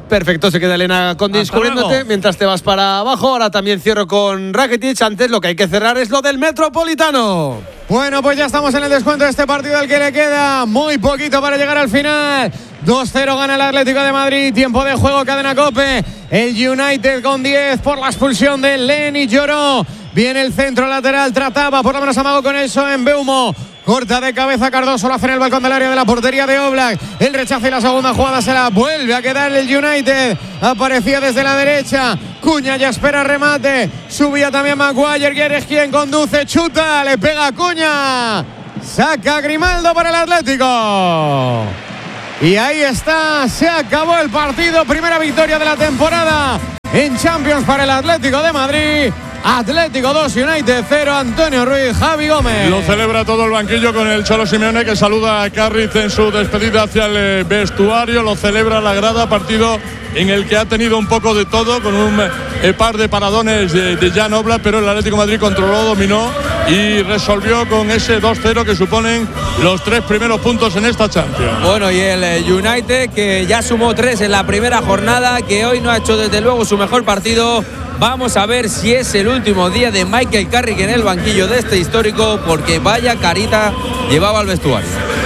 Perfecto, se queda Elena con descubriéndote mientras te vas para abajo. Ahora también cierro con Rakitic. Antes lo que hay que cerrar es lo del Metropolitano. Bueno, pues ya estamos en el descuento de este partido al que le queda muy poquito para llegar al final. dos cero gana el Atlético de Madrid. Tiempo de juego, cadena COPE. El United con diez por la expulsión de Lenny Lloró. Viene el centro lateral, trataba por lo menos amago con eso en Beumo. Corta de cabeza Cardoso, lo hace en el balcón del área de la portería de Oblak. El rechazo y la segunda jugada se la vuelve a quedar el United. Aparecía desde la derecha. Cuña ya espera remate. Subía también Maguire. Guedes quien conduce, chuta, le pega a Cuña. Saca Grimaldo para el Atlético. Y ahí está, se acabó el partido. Primera victoria de la temporada en Champions para el Atlético de Madrid. Atlético dos, United cero, Antonio Ruiz, Javi Gómez. Lo celebra todo el banquillo con el Cholo Simeone, que saluda a Carriz en su despedida hacia el vestuario. Lo celebra la grada, partido en el que ha tenido un poco de todo, con un eh, par de paradones de, de Jan Oblak, pero el Atlético de Madrid controló, dominó y resolvió con ese dos cero que suponen los tres primeros puntos en esta Champions. Bueno, y el United, que ya sumó tres en la primera jornada, que hoy no ha hecho desde luego su mejor partido. Vamos a ver si es el último día de Michael Carrick en el banquillo de este histórico, porque vaya carita llevaba al vestuario.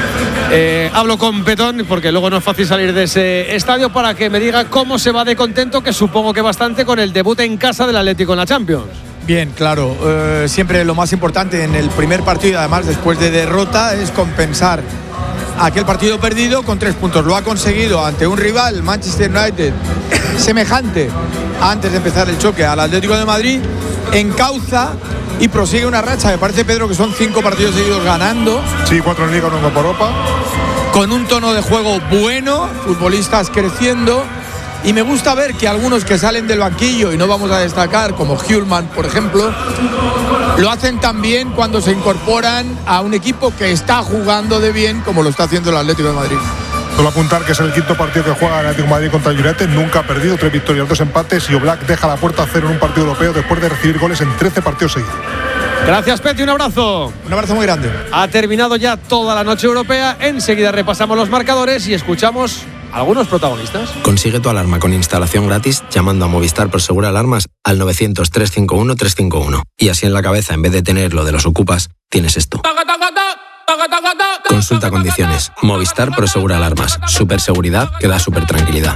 Eh, hablo con Petón, porque luego no es fácil salir de ese estadio, para que me diga cómo se va de contento, que supongo que bastante, con el debut en casa del Atlético en la Champions. Bien, claro. Eh, siempre lo más importante en el primer partido, además después de derrota, es compensar aquel partido perdido con tres puntos. Lo ha conseguido ante un rival, Manchester United, semejante antes de empezar el choque al Atlético de Madrid. Encauza y prosigue una racha. Me parece, Pedro, que son cinco partidos seguidos ganando. Sí, cuatro en Liga, uno en Copa Europa. Con un tono de juego bueno, futbolistas creciendo. Y me gusta ver que algunos que salen del banquillo, y no vamos a destacar, como Hjulman, por ejemplo, lo hacen también cuando se incorporan a un equipo que está jugando de bien, como lo está haciendo el Atlético de Madrid. Solo apuntar que es el quinto partido que juega el Atlético de Madrid contra el United. Nunca ha perdido, tres victorias, dos empates, y Oblak deja la puerta a cero en un partido europeo después de recibir goles en trece partidos seguidos. Gracias, Peti, un abrazo. Un abrazo muy grande. Ha terminado ya toda la noche europea. Enseguida repasamos los marcadores y escuchamos algunos protagonistas. Consigue tu alarma con instalación gratis llamando a Movistar Prosegur Alarmas al novecientos, trescientos cincuenta y uno, trescientos cincuenta y uno. Y así en la cabeza, en vez de tener lo de los ocupas, tienes esto. Consulta condiciones. Movistar Prosegur Alarmas. Superseguridad que da super tranquilidad.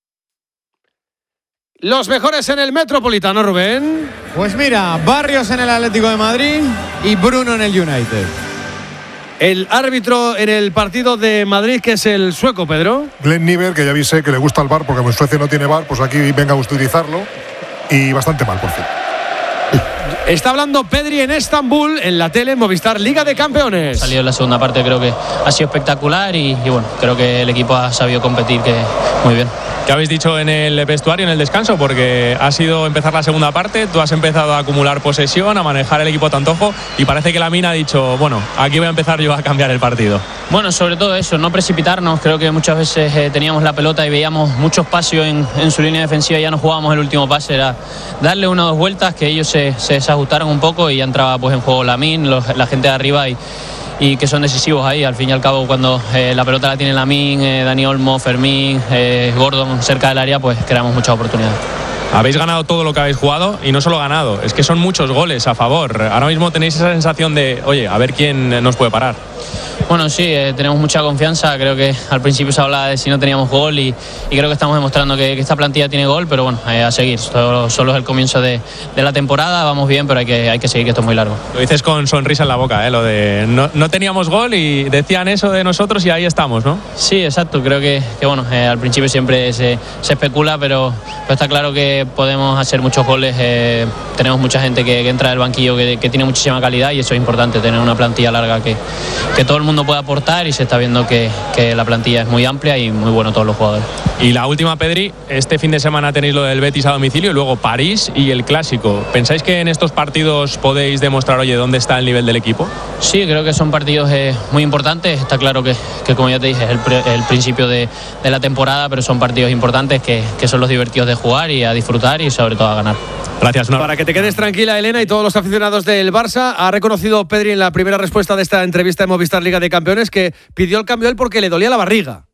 Los mejores en el Metropolitano, Rubén. Pues mira, Barrios en el Atlético de Madrid y Bruno en el United. El árbitro en el partido de Madrid, que es el sueco, Pedro. Glenn Niver, que ya avisé que le gusta el V A R, porque en Suecia no tiene V A R, pues aquí venga a utilizarlo. Y bastante mal, por fin. Está hablando Pedri en Estambul, en la tele, en Movistar Liga de Campeones. Salido en la segunda parte, creo que ha sido espectacular y, y bueno, creo que el equipo ha sabido competir que muy bien. ¿Qué habéis dicho en el vestuario, en el descanso? Porque ha sido empezar la segunda parte, tú has empezado a acumular posesión, a manejar el equipo a tu antojo, y parece que Lamine ha dicho, bueno, aquí voy a empezar yo a cambiar el partido. Bueno, sobre todo eso, no precipitarnos. Creo que muchas veces eh, teníamos la pelota y veíamos mucho espacio en, en su línea defensiva y ya no jugábamos el último pase. Era darle una o dos vueltas, que ellos se, se desajustaron un poco y ya entraba pues en juego Lamine, los, la gente de arriba y y que son decisivos ahí. Al fin y al cabo, cuando eh, la pelota la tiene Lamine, eh, Dani Olmo, Fermín, eh, Gordon cerca del área, pues creamos muchas oportunidades. Habéis ganado todo lo que habéis jugado y no solo ganado, es que son muchos goles a favor. Ahora mismo tenéis esa sensación de, oye, a ver quién nos puede parar. Bueno, sí, eh, tenemos mucha confianza. Creo que al principio se hablaba de si no teníamos gol y, y creo que estamos demostrando que, que esta plantilla tiene gol, pero bueno, eh, a seguir. Solo, solo es el comienzo de, de la temporada, vamos bien, pero hay que, hay que seguir, que esto es muy largo. Lo dices con sonrisa en la boca, ¿eh? Lo de no, no teníamos gol y decían eso de nosotros y ahí estamos, ¿no? Sí, exacto. Creo que, que bueno, eh, al principio siempre se, se especula, pero, pero está claro que podemos hacer muchos goles. Eh, tenemos mucha gente que, que entra del banquillo que, que tiene muchísima calidad y eso es importante, tener una plantilla larga que, que todo el mundo puede aportar y se está viendo que, que la plantilla es muy amplia y muy bueno todos los jugadores. Y la última, Pedri, este fin de semana tenéis lo del Betis a domicilio y luego París y el Clásico. ¿Pensáis que en estos partidos podéis demostrar, oye, dónde está el nivel del equipo? Sí, creo que son partidos eh, muy importantes. Está claro que, que como ya te dije, es el, pre, el principio de, de la temporada, pero son partidos importantes que, que son los divertidos de jugar y a disfrutar y sobre todo a ganar. Gracias, no. Para que te quedes tranquila, Elena, y todos los aficionados del Barça, ha reconocido Pedri en la primera respuesta de esta entrevista de Movistar Liga de Campeones que pidió el cambio él porque le dolía la barriga.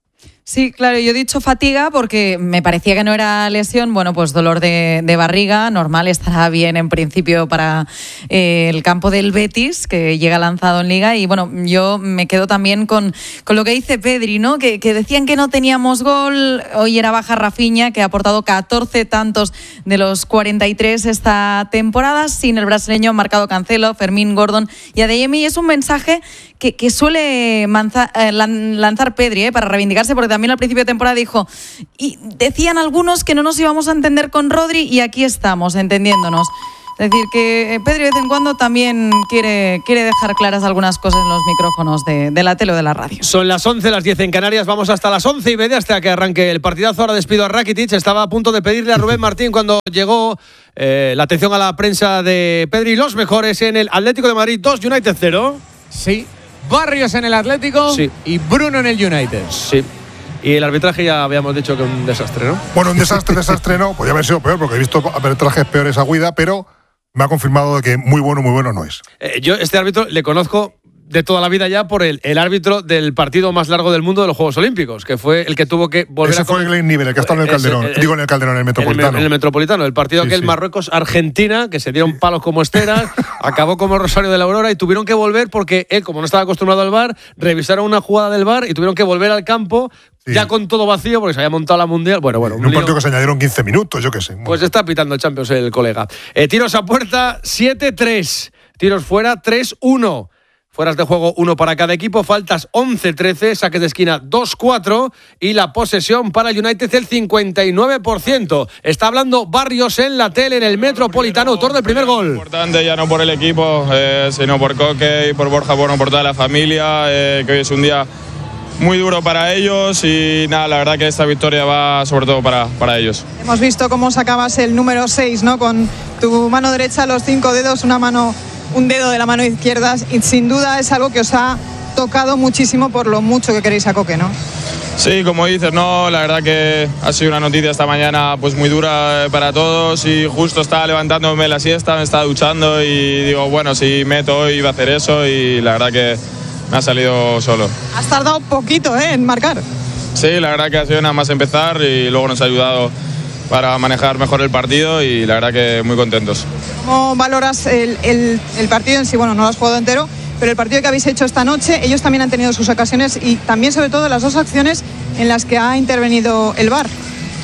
Sí, claro, yo he dicho fatiga porque me parecía que no era lesión. Bueno, pues dolor de, de barriga, normal, estará bien en principio para eh, el campo del Betis, que llega lanzado en Liga. Y bueno, yo me quedo también con, con lo que dice Pedri, ¿no? Que, que decían que no teníamos gol. Hoy era baja Rafinha, que ha aportado catorce tantos de los cuarenta y tres esta temporada. Sin el brasileño han marcado Cancelo, Fermín, Gordon y Adeyemi. Es un mensaje que, que suele manza, eh, lanzar Pedri eh, para reivindicarse, porque también al principio de temporada dijo, y decían algunos que no nos íbamos a entender con Rodri, y aquí estamos, entendiéndonos. Es decir, que Pedri de vez en cuando también quiere, quiere dejar claras algunas cosas en los micrófonos de, de la tele o de la radio. Son las once, las diez en Canarias, vamos hasta las once y media, hasta que arranque el partidazo. Ahora despido a Rakitic, estaba a punto de pedirle a Rubén Martín cuando llegó eh, la atención a la prensa de Pedri, los mejores en el Atlético de Madrid dos, United cero. Sí, Barrios en el Atlético sí. Y Bruno en el United. Sí. Y el arbitraje ya habíamos dicho que un desastre, ¿no? Bueno, un desastre, desastre no. Podría haber sido peor, porque he visto arbitrajes peores a Guida, pero me ha confirmado de que muy bueno, muy bueno no es. Eh, yo este árbitro le conozco de toda la vida ya por el, el árbitro del partido más largo del mundo de los Juegos Olímpicos, que fue el que tuvo que volver Ese a... Ese fue el nivel, el que ha estado en el Calderón. Ese, el, Digo en el Calderón, en el Metropolitano. En el, en el Metropolitano, el partido sí, aquel sí. Marruecos-Argentina, que se dieron palos como esteras, acabó como Rosario de la Aurora y tuvieron que volver porque él, como no estaba acostumbrado al V A R, revisaron una jugada del V A R y tuvieron que volver al campo sí. ya con todo vacío porque se había montado la Mundial. Bueno, bueno. En un, un partido que se añadieron quince minutos, yo qué sé. Pues está pitando el Champions el colega. Eh, tiros a puerta, siete tres. Tiros fuera, tres uno. Fueras de juego, uno para cada equipo, faltas once trece, saques de esquina dos cuatro y la posesión para el United el cincuenta y nueve por ciento. Está hablando Barrios en la tele, en el Metropolitano, autor del primer gol. Importante ya no por el equipo, eh, sino por Coque y por Borja, bueno, por toda la familia, eh, que hoy es un día muy duro para ellos y nada, la verdad que esta victoria va sobre todo para, para ellos. Hemos visto cómo sacabas el número seis, ¿no? Con tu mano derecha, los cinco dedos, una mano... un dedo de la mano izquierda, y sin duda es algo que os ha tocado muchísimo por lo mucho que queréis a Coque, ¿no? Sí, como dices, no, la verdad que ha sido una noticia esta mañana pues muy dura para todos y justo estaba levantándome la siesta, me estaba duchando y digo, bueno, si meto hoy iba a hacer eso y la verdad que me ha salido solo. Has tardado poquito, ¿eh?, en marcar. Sí, la verdad que ha sido nada más empezar y luego nos ha ayudado para manejar mejor el partido y la verdad que muy contentos. ¿Cómo valoras el, el, el partido en sí? Bueno, no lo has jugado entero, pero el partido que habéis hecho esta noche, ellos también han tenido sus ocasiones y también sobre todo las dos acciones en las que ha intervenido el V A R.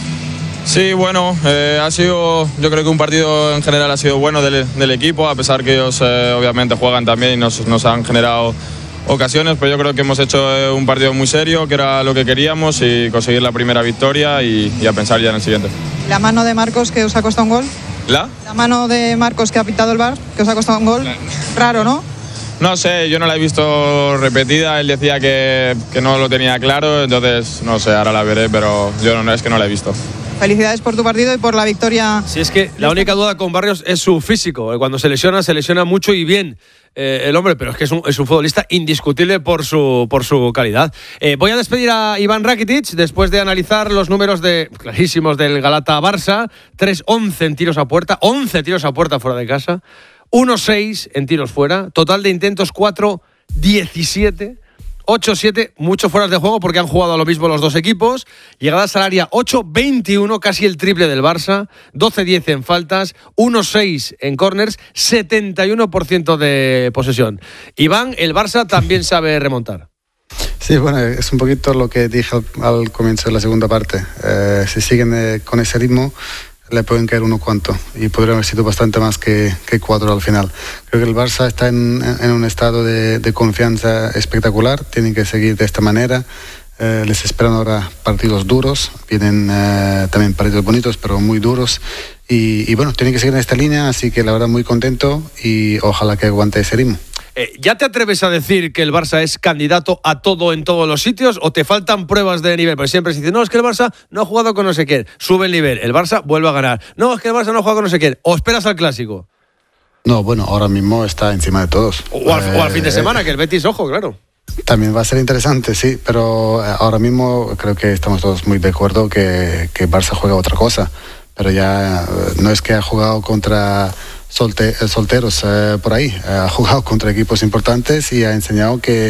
Sí, bueno, eh, ha sido, yo creo que un partido en general ha sido bueno del, del equipo, a pesar que ellos eh, obviamente juegan también y nos, nos han generado ocasiones, pero yo creo que hemos hecho un partido muy serio, que era lo que queríamos, y conseguir la primera victoria y, y a pensar ya en el siguiente. ¿La mano de Marcos que os ha costado un gol? ¿La? La mano de Marcos que ha pitado el V A R, que os ha costado un gol. La... Raro, ¿no? No sé, yo no la he visto repetida, él decía que, que no lo tenía claro, entonces no sé, ahora la veré, pero yo no, es que no la he visto. Felicidades por tu partido y por la victoria. Sí, es que la única duda con Barrios es su físico. Cuando se lesiona, se lesiona mucho y bien eh, el hombre, pero es que es un, es un futbolista indiscutible por su, por su calidad. Eh, voy a despedir a Iván Rakitic después de analizar los números de, clarísimos del Galata-Barça. tres once en tiros a puerta, once tiros a puerta fuera de casa, uno seis en tiros fuera, total de intentos cuatro diecisiete. ocho siete, mucho fuera de juego porque han jugado a lo mismo los dos equipos. Llegadas al área ocho veintiuno, casi el triple del Barça. doce diez en faltas, uno seis en corners, setenta y uno por ciento de posesión. Iván, el Barça también sabe remontar. Sí, bueno, es un poquito lo que dije al, al comienzo de la segunda parte. Eh, si siguen eh, con ese ritmo, le pueden caer unos cuantos y podrían haber sido bastante más que, que cuatro al final. Creo que el Barça está en, en un estado de, de confianza espectacular, tienen que seguir de esta manera. Eh, les esperan ahora partidos duros, vienen eh, también partidos bonitos, pero muy duros. Y, y bueno, tienen que seguir en esta línea, así que la verdad muy contento y ojalá que aguante ese ritmo. Eh, ¿Ya te atreves a decir que el Barça es candidato a todo en todos los sitios o te faltan pruebas de nivel? Porque siempre se dice, no, es que el Barça no ha jugado con no sé quién, sube el nivel, el Barça vuelve a ganar. No, es que el Barça no ha jugado con no sé quién, o esperas al Clásico. No, bueno, ahora mismo está encima de todos. O al, eh, o al fin de semana, eh, que el Betis, ojo, claro. También va a ser interesante, sí, pero ahora mismo creo que estamos todos muy de acuerdo que, que Barça juega otra cosa. Pero ya no es que ha jugado contra solte, solteros eh, por ahí, ha jugado contra equipos importantes y ha enseñado que,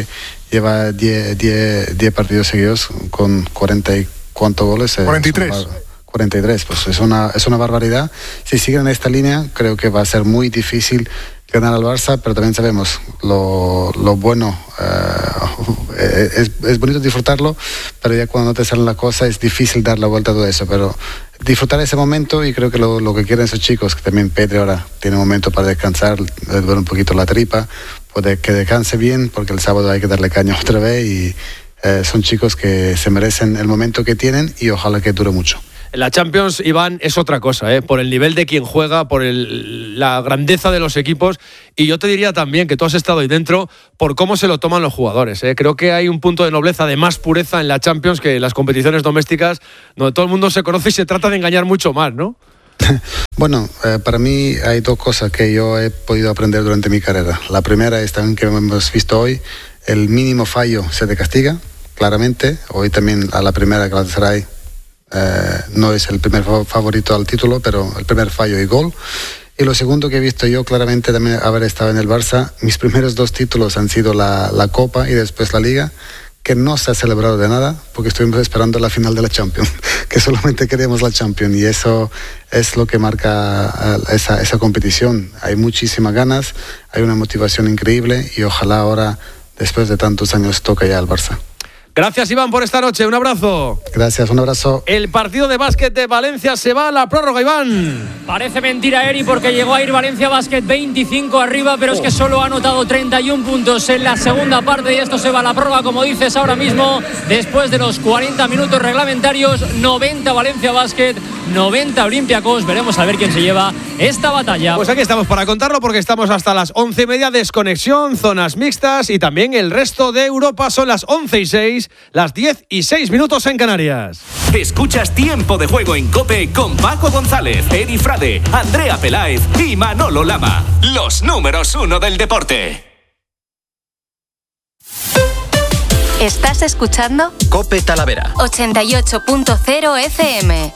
lleva diez partidos seguidos con cuarenta y cuántos goles. cuarenta y tres. cuarenta y tres, pues es una, es una barbaridad. Si siguen en esta línea, creo que va a ser muy difícil ganar al Barça, pero también sabemos lo, lo bueno. Eh, es, es bonito disfrutarlo, pero ya cuando no te salen las cosas es difícil dar la vuelta a todo eso. Pero disfrutar ese momento, y creo que lo, lo que quieren esos chicos, que también Pedri ahora tiene un momento para descansar, le duele un poquito la tripa, puede que descanse bien, porque el sábado hay que darle caña otra vez, y eh, son chicos que se merecen el momento que tienen y ojalá que dure mucho. La Champions, Iván, es otra cosa, ¿eh? Por el nivel de quien juega, por el, la grandeza de los equipos, y yo te diría también que tú has estado ahí dentro por cómo se lo toman los jugadores, ¿eh? Creo que hay un punto de nobleza, de más pureza en la Champions que en las competiciones domésticas, donde todo el mundo se conoce y se trata de engañar mucho más, ¿no? Bueno, eh, para mí hay dos cosas que yo he podido aprender durante mi carrera. La primera es también que hemos visto hoy, el mínimo fallo se te castiga, claramente. Hoy también a la primera Galatasaray Eh, no es el primer favorito al título, pero el primer fallo y gol. Y lo segundo que he visto yo claramente también haber estado en el Barça, mis primeros dos títulos han sido la, la Copa y después la Liga, que no se ha celebrado de nada porque estuvimos esperando la final de la Champions, que solamente queremos la Champions, y eso es lo que marca esa, esa competición. Hay muchísimas ganas, hay una motivación increíble, y ojalá ahora, después de tantos años, toque ya al Barça. Gracias, Iván, por esta noche. Un abrazo. Gracias, un abrazo. El partido de básquet de Valencia se va a la prórroga, Iván. Parece mentira, Eri, porque llegó a ir Valencia Basket veinticinco arriba, pero oh. es que solo ha anotado treinta y uno puntos en la segunda parte, y esto se va a la prórroga, como dices ahora mismo, después de los cuarenta minutos reglamentarios. noventa Valencia Basket, noventa Olympiacos. Veremos a ver quién se lleva esta batalla. Pues aquí estamos para contarlo, porque estamos hasta las once y media, desconexión, zonas mixtas, y también el resto de Europa. Son las once y seis. Las diez y seis minutos en Canarias. Escuchas Tiempo de Juego en COPE con Paco González, Eri Frade, Andrea Peláez y Manolo Lama. Los números uno del deporte. ¿Estás escuchando? COPE Talavera ochenta y ocho punto cero F M.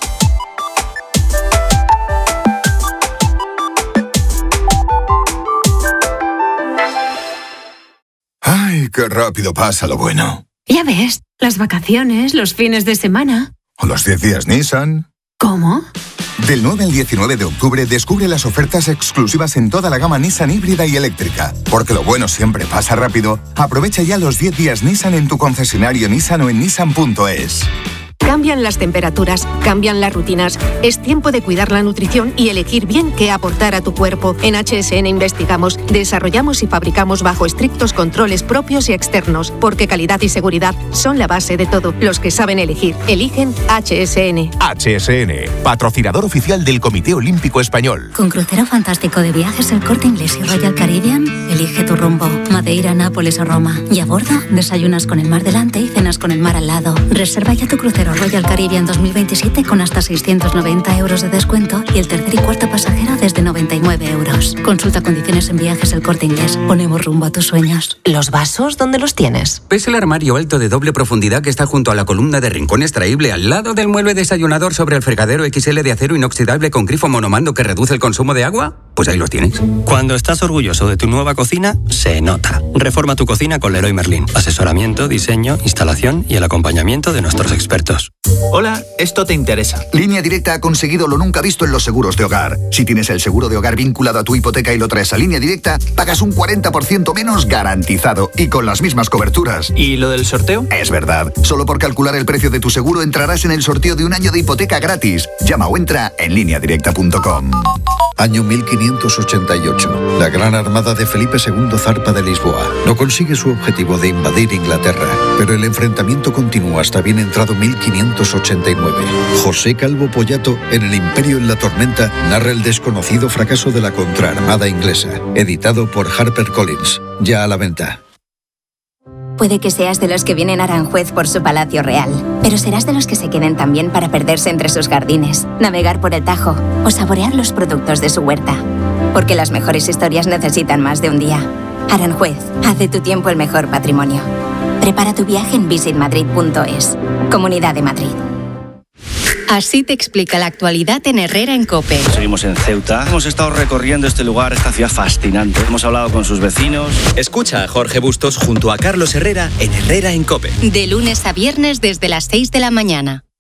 Ay, qué rápido pasa lo bueno. Ya ves, las vacaciones, los fines de semana. ¿O los diez días Nissan? ¿Cómo? Del nueve al diecinueve de octubre descubre las ofertas exclusivas en toda la gama Nissan híbrida y eléctrica. Porque lo bueno siempre pasa rápido, aprovecha ya los diez días Nissan en tu concesionario Nissan o en nissan punto es. Cambian las temperaturas, cambian las rutinas. Es tiempo de cuidar la nutrición y elegir bien qué aportar a tu cuerpo. En H S N investigamos, desarrollamos y fabricamos bajo estrictos controles propios y externos, porque calidad y seguridad son la base de todo. Los que saben elegir, eligen H S N. H S N, patrocinador oficial del Comité Olímpico Español. Con crucero fantástico de viajes El Corte Inglés y Royal Caribbean, elige tu rumbo. Madeira, Nápoles o Roma. Y a bordo, desayunas con el mar delante y cenas con el mar al lado. Reserva ya tu crucero Royal Caribbean dos mil veintisiete con hasta seiscientos noventa euros de descuento y el tercer y cuarto pasajero desde noventa y nueve euros. Consulta condiciones en Viajes El Corte Inglés. Ponemos rumbo a tus sueños. ¿Los vasos dónde los tienes? ¿Ves el armario alto de doble profundidad que está junto a la columna de rincón extraíble al lado del mueble desayunador sobre el fregadero X L de acero inoxidable con grifo monomando que reduce el consumo de agua? Pues ahí los tienes. Cuando estás orgulloso de tu nueva cocina, se nota. Reforma tu cocina con Leroy Merlin. Asesoramiento, diseño, instalación y el acompañamiento de nuestros expertos. Hola, esto te interesa. Línea Directa ha conseguido lo nunca visto en los seguros de hogar. Si tienes el seguro de hogar vinculado a tu hipoteca y lo traes a Línea Directa, pagas un cuarenta por ciento menos garantizado y con las mismas coberturas. ¿Y lo del sorteo? Es verdad. Solo por calcular el precio de tu seguro entrarás en el sorteo de un año de hipoteca gratis. Llama o entra en línea directa punto com. Año mil quinientos ochenta y ocho. La gran armada de Felipe segundo zarpa de Lisboa. No consigue su objetivo de invadir Inglaterra, pero el enfrentamiento continúa hasta bien entrado mil quinientos ochenta y nueve. José Calvo Pollato, en El Imperio en la Tormenta, narra el desconocido fracaso de la contraarmada inglesa. Editado por HarperCollins. Ya a la venta. Puede que seas de los que vienen a Aranjuez por su palacio real, pero serás de los que se queden también para perderse entre sus jardines, navegar por el Tajo o saborear los productos de su huerta. Porque las mejores historias necesitan más de un día. Aranjuez, haz de tu tiempo el mejor patrimonio. Prepara tu viaje en visit madrid punto es. Comunidad de Madrid. Así te explica la actualidad en Herrera en COPE. Seguimos en Ceuta. Hemos estado recorriendo este lugar, esta ciudad fascinante. Hemos hablado con sus vecinos. Escucha a Jorge Bustos junto a Carlos Herrera en Herrera en COPE. De lunes a viernes desde las seis de la mañana.